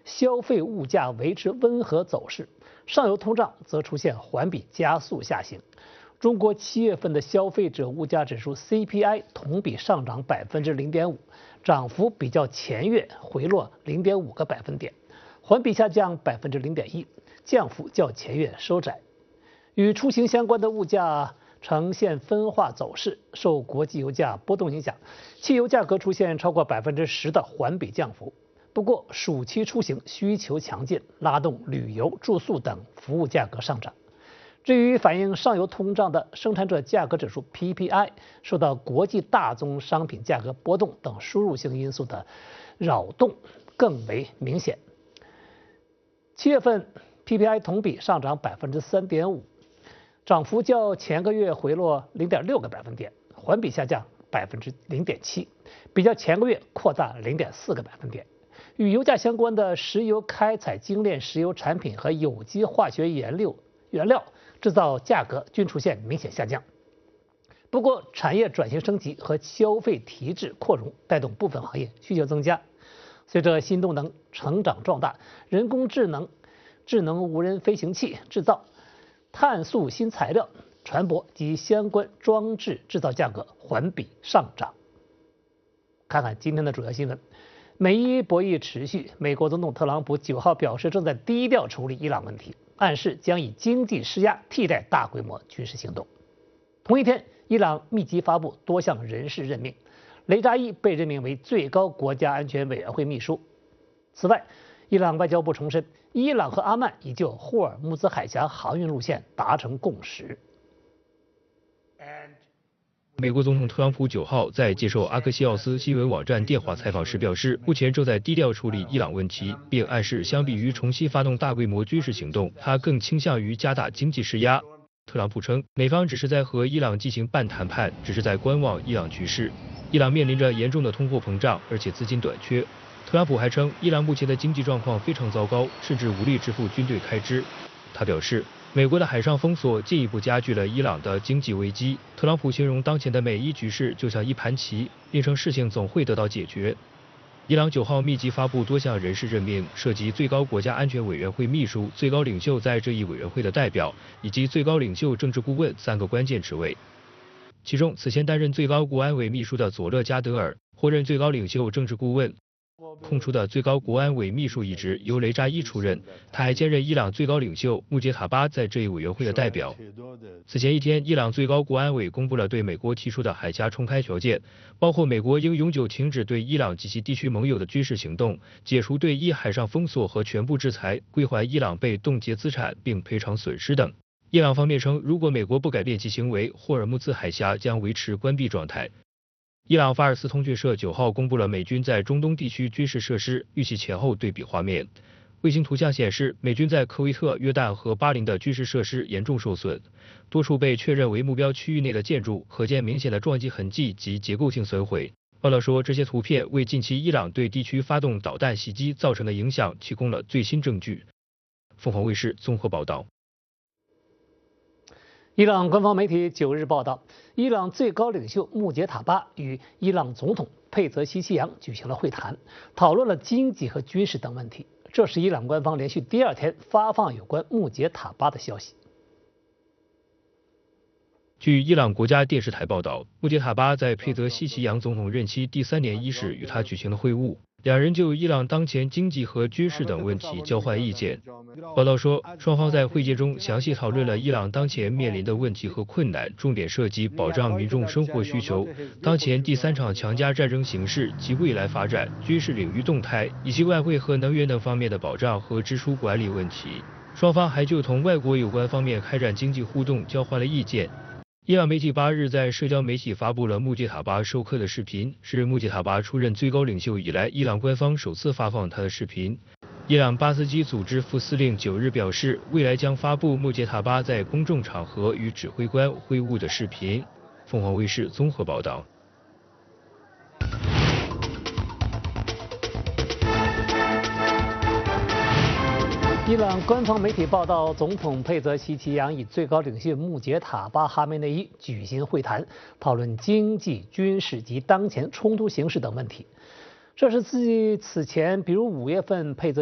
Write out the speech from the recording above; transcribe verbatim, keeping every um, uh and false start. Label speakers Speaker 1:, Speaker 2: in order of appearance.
Speaker 1: 消费物价维持温和走势，上游通胀则出现环比加速下行。中国七月份的消费者物价指数 C P I 同比上涨百分之零点五，涨幅比较前月回落零点五个百分点，环比下降百分之零点一，降幅较前月收窄。与出行相关的物价呈现分化走势，受国际油价波动影响，汽油价格出现超过百分之十的环比降幅。不过，暑期出行需求强劲，拉动旅游、住宿等服务价格上涨。至于反映上游通胀的生产者价格指数 P P I， 受到国际大宗商品价格波动等输入性因素的扰动更为明显。七月份 P P I 同比上涨百分之三点五，涨幅较前个月回落零点六个百分点，环比下降百分之零点七，比较前个月扩大零点四个百分点。与油价相关的石油开采精炼石油产品和有机化学原料原料制造价格均出现明显下降。不过，产业转型升级和消费提质扩容带动部分行业需求增加。随着新动能成长壮大，人工智能、智能无人飞行器制造、碳素新材料、船舶及相关装置制造价格环比上涨。看看今天的主要新闻。美伊博弈持续，美国总统特朗普九号表示正在低调处理伊朗问题，暗示将以经济施压替代大规模军事行动。同一天，伊朗密集发布多项人事任命，雷扎伊被任命为最高国家安全委员会秘书。此外，伊朗外交部重申，伊朗和阿曼已就霍尔木兹海峡航运路线达成共识。
Speaker 2: 美国总统特朗普九号在接受阿克西奥斯新闻网站电话采访时表示，目前正在低调处理伊朗问题，并暗示相比于重新发动大规模军事行动，他更倾向于加大经济施压。特朗普称，美方只是在和伊朗进行半谈判，只是在观望伊朗局势。伊朗面临着严重的通货膨胀，而且资金短缺。特朗普还称，伊朗目前的经济状况非常糟糕，甚至无力支付军队开支。他表示，美国的海上封锁进一步加剧了伊朗的经济危机。特朗普形容当前的美伊局势就像一盘棋，并称事情总会得到解决。伊朗九号密集发布多项人事任命，涉及最高国家安全委员会秘书、最高领袖在这一委员会的代表，以及最高领袖政治顾问三个关键职位。其中，此前担任最高国安委秘书的佐勒加德尔获任最高领袖政治顾问。空出的最高国安委秘书一职由雷扎伊出任，他还兼任伊朗最高领袖穆杰塔巴在这一委员会的代表。此前一天，伊朗最高国安委公布了对美国提出的海峡重开条件，包括美国应永久停止对伊朗及其地区盟友的军事行动，解除对伊海上封锁和全部制裁，归还伊朗被冻结资产并赔偿损失等。伊朗方面称，如果美国不改变其行为，霍尔木兹海峡将维持关闭状态。伊朗法尔斯通讯社九号公布了美军在中东地区军事设施预期前后对比画面。卫星图像显示，美军在科威特、约旦和巴林的军事设施严重受损，多处被确认为目标区域内的建筑可见明显的撞击痕迹及结构性损毁。报道说，这些图片为近期伊朗对地区发动导弹袭击造成的影响提供了最新证据。凤凰卫视综合报道。
Speaker 1: 伊朗官方媒体九日报道，伊朗最高领袖穆杰塔巴与伊朗总统佩泽西奇扬举行了会谈，讨论了经济和军事等问题。这是伊朗官方连续第二天发放有关穆杰塔巴的消息。
Speaker 2: 据伊朗国家电视台报道，穆杰塔巴在佩泽西奇扬总统任期第三年伊始与他举行了会晤，两人就伊朗当前经济和军事等问题交换意见。报道说，双方在会见中详细讨论了伊朗当前面临的问题和困难，重点涉及保障民众生活需求、当前第三场强加战争形势及未来发展、军事领域动态，以及外汇和能源等方面的保障和支出管理问题。双方还就同外国有关方面开展经济互动交换了意见。伊朗媒体八日在社交媒体发布了穆杰塔巴授课的视频，是穆杰塔巴出任最高领袖以来，伊朗官方首次发放他的视频。伊朗巴斯基组织副司令九日表示，未来将发布穆杰塔巴在公众场合与指挥官会晤的视频。凤凰卫视综合报道。
Speaker 1: 伊朗官方媒体报道，总统佩泽西奇扬与最高领袖穆杰塔巴哈梅内伊举行会谈，讨论经济、军事及当前冲突形势等问题。这是自此前，比如五月份佩泽